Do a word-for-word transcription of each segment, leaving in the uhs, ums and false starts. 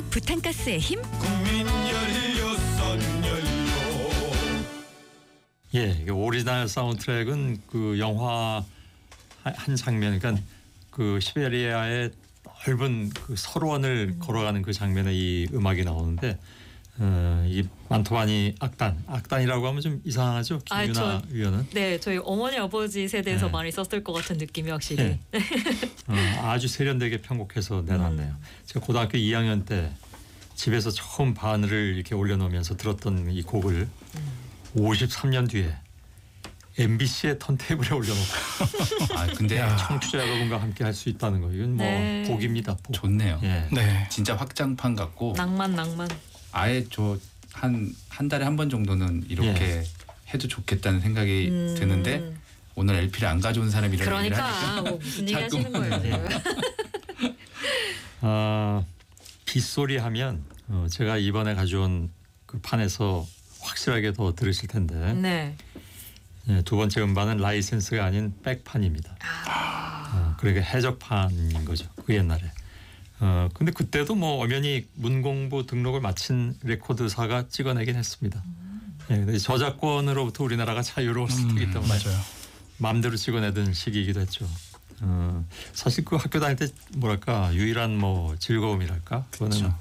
부탄가스의 힘. 국민 열여섯 연료. 예, 이게 오리지널 사운드트랙은 그 영화 한 장면, 그러니까 그 시베리아의 넓은 그 설원을 음. 걸어가는 그 장면에 이 음악이 나오는데, 어, 이 만토바니 악단, 악단이라고 하면 좀 이상하죠, 김유나 아, 저, 위원은? 네, 저희 어머니 아버지 세대에서 네. 많이 썼을 것 같은 느낌이 확실히. 네. 어, 아주 세련되게 편곡해서 내놨네요. 음. 제가 고등학교 이 학년 때 집에서 처음 바늘을 이렇게 올려놓으면서 들었던 이 곡을 음. 오십삼 년 뒤에 엠비씨의 턴테이블에 올려놓고 아 근데 청취자 여러분과 함께 할 수 있다는 거, 이건 뭐 네. 복입니다. 복. 좋네요. 예. 네, 진짜 확장판 같고 낭만 낭만. 아예 저 한 한 달에 한 번 정도는 이렇게 예. 해도 좋겠다는 생각이 음. 드는데 오늘 엘피를 안 가져온 사람이 이런 그러니까 뭐 무슨 얘기 하시는 거예요? 네. 아, 빗소리 하면 어, 제가 이번에 가져온 그 판에서 확실하게 더 들으실 텐데. 네. 예, 두 번째 음반은 라이센스가 아닌 백판입니다. 아. 어, 그러니까 해적판인 거죠. 그 옛날에. 어, 근데 그때도 뭐 엄연히 문공부 등록을 마친 레코드사가 찍어내긴 했습니다. 음. 예, 근데 저작권으로부터 우리나라가 자유로웠기 음, 때문에 맞아요. 마음대로 찍어내던 시기이기도 했죠. 어, 사실 그 학교 다닐 때 뭐랄까 유일한 뭐 즐거움이랄까, 그거는 그렇죠.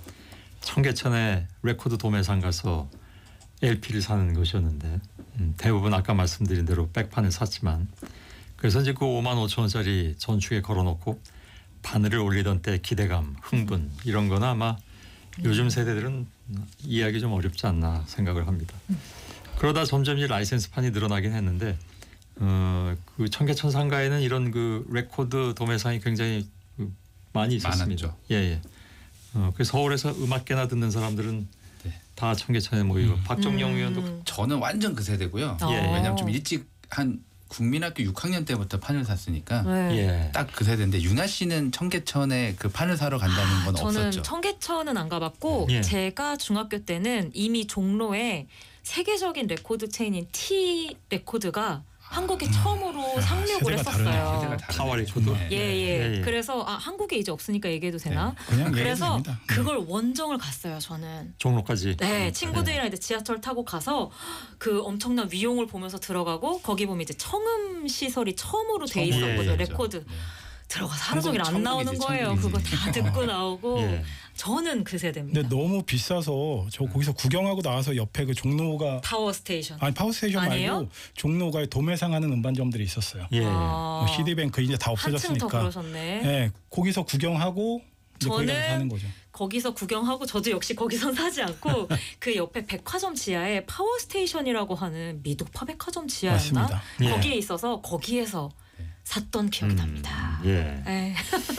청계천에 레코드 도매상 가서 엘피를 사는 것이었는데, 음, 대부분 아까 말씀드린 대로 백판을 샀지만, 그래서 이제 그 오만 오천 원짜리 전축에 걸어놓고 바늘을 올리던 때 기대감, 흥분 이런 거는 아마 음. 요즘 세대들은 이해하기 좀 어렵지 않나 생각을 합니다. 음. 그러다 점점 이제 라이센스판이 늘어나긴 했는데, 어, 그 청계천 상가에는 이런 그 레코드 도매상이 굉장히 많이 있었습니다. 많았죠. 예, 예. 어, 그 서울에서 음악계나 듣는 사람들은 네. 다 청계천에 모이고 음. 박정영 음. 의원도 저는 완전 그 세대고요. 어. 예, 왜냐하면 좀 일찍 한 국민학교 육 학년 때부터 판을 샀으니까 네. 예. 딱 그 세대인데 유나 씨는 청계천에 그 판을 사러 간다는 건 저는 없었죠? 저는 청계천은 안 가봤고 예. 제가 중학교 때는 이미 종로에 세계적인 레코드 체인인 T 레코드가 한국에 처음으로 야, 상륙을 세대가 했었어요. 타와 레코드. 네. 예, 예. 예, 예. 그래서 아, 한국에 이제 없으니까 얘기해도 되나? 네. 그냥 그래서 됩니다. 그걸 원정을 갔어요, 저는. 종로까지. 네, 친구들이랑 이제 지하철 타고 가서 그 엄청난 위용을 보면서 들어가고, 거기 보면 이제 청음 시설이 처음으로 돼 있었거든요. 예, 레코드. 네. 들어가서 하루 종일 안 나오는 천국이지, 거예요. 천국이지. 그거 다 듣고 나오고. 예. 저는 그 세대입니다. 근데 너무 비싸서 저 거기서 구경하고 나와서 옆에 그 종로가 파워 스테이션. 아니 파워스테이션 아니에요? 말고 종로가 도매상하는 음반점들이 있었어요. 예. 아, 뭐 씨디뱅크 이제 다 한층 더 없어졌으니까. 그러셨네. 네, 거기서 구경하고 이제 거기 가서 저는 사는 거죠. 거기서 구경하고 저도 역시 거기선 사지 않고 그 옆에 백화점 지하에 파워 스테이션이라고 하는 미도파 백화점 지하였나? 맞습니다. 예. 거기에 있어서 거기에서 샀던 기억이 음, 납니다. 예. 에.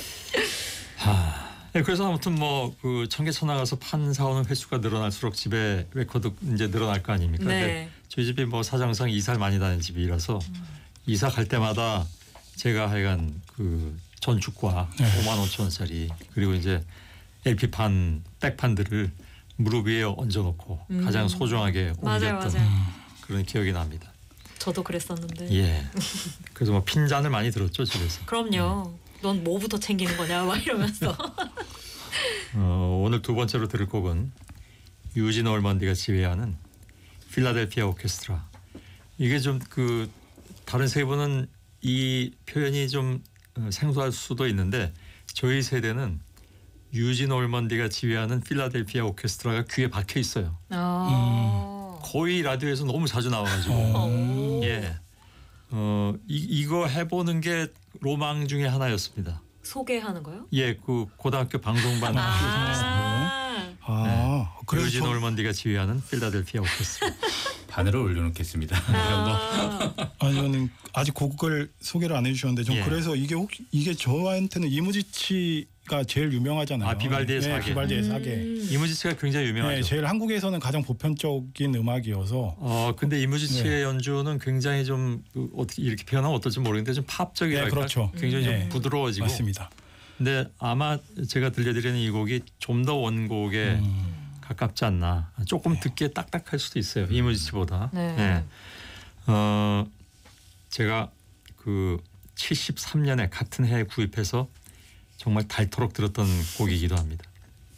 하, 예, 그래서 아무튼 뭐 그 청계천 나가서 판 사오는 횟수가 늘어날수록 집에 레코드 이제 늘어날 거 아닙니까? 네. 근데 저희 집이 뭐 사정상 이사를 많이 다니는 집이라서 음. 이사 갈 때마다 제가 하여간 그 전축과 네. 오만 오천 원짜리 그리고 이제 엘피판 백판들을 무릎 위에 얹어놓고 음. 가장 소중하게 맞아요, 옮겼던 맞아요. 그런 기억이 납니다. 저도 그랬었는데. 예. 그래서 뭐 핀잔을 많이 들었죠, 집에서. 그럼요. 넌 뭐부터 챙기는 거냐 막 이러면서. 어, 오늘 두 번째로 들을 곡은 유진 올먼디가 지휘하는 필라델피아 오케스트라. 이게 좀 그 다른 세 분은 이 표현이 좀 생소할 수도 있는데 저희 세대는 유진 올먼디가 지휘하는 필라델피아 오케스트라가 귀에 박혀 있어요. 아. 거의 라디오에서 너무 자주 나와가지고 오. 예, 어 이, 이거 해보는 게 로망 중에 하나였습니다. 소개하는 거요? 예, 그 고등학교 방송반 아. 아, 그래서 유진 저- 올먼디가 지휘하는 필라델피아 오케스트라. 바늘을 올려놓겠습니다. 아. 아니면 아직 곡을 소개를 안 해주셨는데 전 예. 그래서 이게 혹 이게 저한테는 이무지치가 제일 유명하잖아요. 아, 비발디의 네, 사계. 비발디의 사계. 음. 이무지치가 굉장히 유명하죠. 네, 제일 한국에서는 가장 보편적인 음악이어서. 어 근데 이무지치의 네. 연주는 굉장히 좀 그, 어떻게 이렇게 표현하면 어떨지 모르겠는데 좀 팝적이랄까. 네, 그렇죠. 굉장히 좀 네. 부드러워지고. 맞습니다. 근데 아마 제가 들려드리는 이 곡이 좀 더 원곡에 음. 가깝지 않나. 조금 듣기에 딱딱할 수도 있어요. 이무지치보다. 네. 네. 어 제가 그 칠십삼 년에 같은 해에 구입해서 정말 닳도록 들었던 곡이기도 합니다.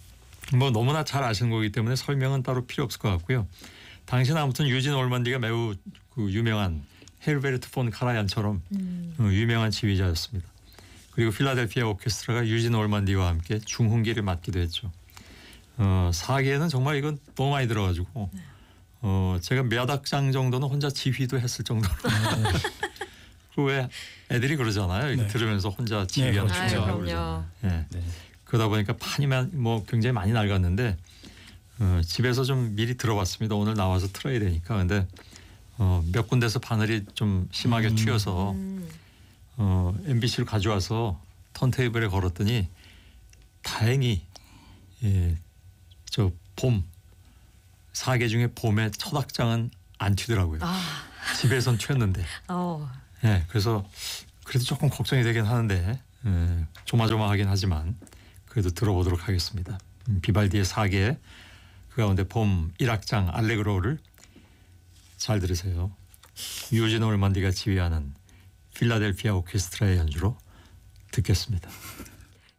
뭐 너무나 잘 아시는 거기 때문에 설명은 따로 필요 없을 것 같고요. 당시는 아무튼 유진 올만디가 매우 그 유명한 헤르베르트 폰 카라얀처럼 음. 어, 유명한 지휘자였습니다. 그리고 필라델피아 오케스트라가 유진 올만디와 함께 중흥기를 맡기도 했죠. 어, 사기에는 정말 이건 너무 많이 들어가지고 어, 제가 몇 악장 정도는 혼자 지휘도 했을 정도로. 그 왜 애들이 그러잖아요. 이렇게 네. 들으면서 혼자 지휘하는 네, 아유, 춤이라고 그럼요. 그러잖아요. 예. 네. 그러다 보니까 판이 만- 뭐 굉장히 많이 낡았는데 어, 집에서 좀 미리 들어봤습니다. 오늘 나와서 틀어야 되니까. 근데 어, 몇 군데서 바늘이 좀 심하게 음. 튀어서 음. 어, 엠비씨를 가져와서 턴테이블에 걸었더니 다행히 예, 저 봄 사계 중에 봄의 첫 악장은 안 튀더라고요. 아, 집에선 튀었는데. 어. 예, 그래서 그래도 조금 걱정이 되긴 하는데 예, 조마조마하긴 하지만 그래도 들어보도록 하겠습니다. 음, 비발디의 사계 그 가운데 봄 일 악장 알레그로를 잘 들으세요. 유진 올만디가 지휘하는 필라델피아 오케스트라의 연주로 듣겠습니다.